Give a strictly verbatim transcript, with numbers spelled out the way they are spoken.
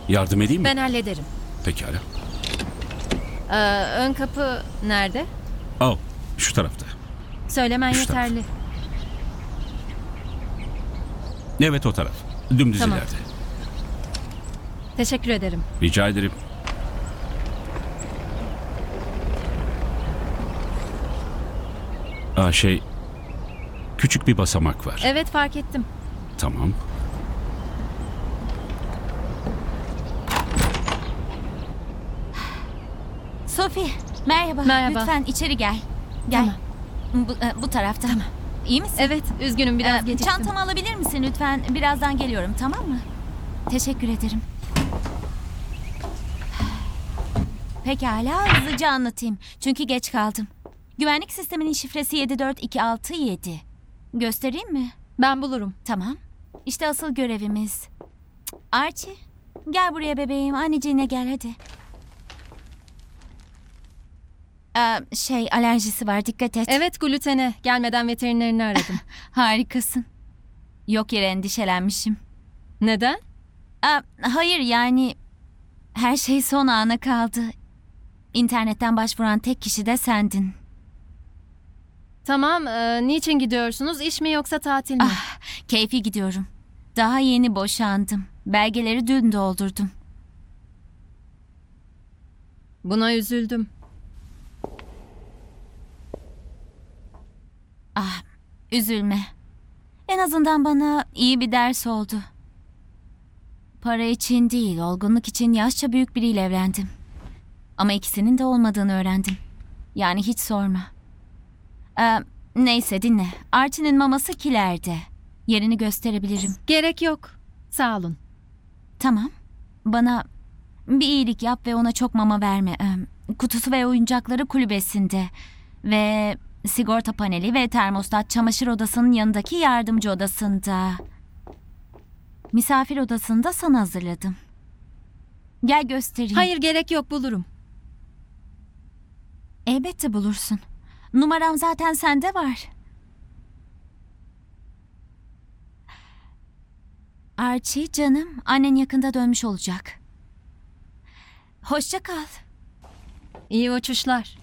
Yardım edeyim mi? Ben hallederim. Pekala. Ee, ön kapı nerede? Al, şu tarafta. Söylemen Şu taraf. yeterli. Evet, o taraf. Dümdüz Tamam. ileride. Teşekkür ederim. Rica ederim. Aa, şey... Küçük bir basamak var. Evet, fark ettim. Tamam. Sophie, merhaba. Merhaba. Lütfen içeri gel. Gel. Tamam. Bu, e, bu tarafta. Tamam. İyi misin? Evet, üzgünüm biraz Ee, geciktim. Çantamı alabilir misin lütfen? Birazdan geliyorum, tamam mı? Teşekkür ederim. Pekala, hızlıca anlatayım. Çünkü geç kaldım. Güvenlik sisteminin şifresi yedi dört iki altı yedi. Göstereyim mi? Ben bulurum. Tamam. İşte asıl görevimiz. Archie, gel buraya bebeğim. Anneciğine gel hadi. Ee, şey, alerjisi var, dikkat et. Evet, glutene. Gelmeden veterinerini aradım. Harikasın. Yok yere endişelenmişim. Neden? Aa, hayır yani her şey son ana kaldı. İnternetten başvuran tek kişi de sendin. Tamam, e, niçin gidiyorsunuz? İş mi yoksa tatil mi? Ah, keyfi gidiyorum. Daha yeni boşandım. Belgeleri dün doldurdum. Buna üzüldüm. Ah, üzülme. En azından bana iyi bir ders oldu. Para için değil, olgunluk için yaşça büyük biriyle evlendim. Ama ikisinin de olmadığını öğrendim. Yani hiç sorma. Ee, neyse dinle. Archie'nin maması kilerde. Yerini gösterebilirim. Gerek yok. Sağ olun. Tamam. Bana bir iyilik yap ve ona çok mama verme. Ee, kutusu ve oyuncakları kulübesinde. Ve sigorta paneli ve termostat çamaşır odasının yanındaki yardımcı odasında. Misafir odasını da sana hazırladım. Gel göstereyim. Hayır, gerek yok, bulurum. Elbette bulursun. Numaram zaten sende var. Archie canım, annen yakında dönmüş olacak. Hoşça kal. İyi uçuşlar.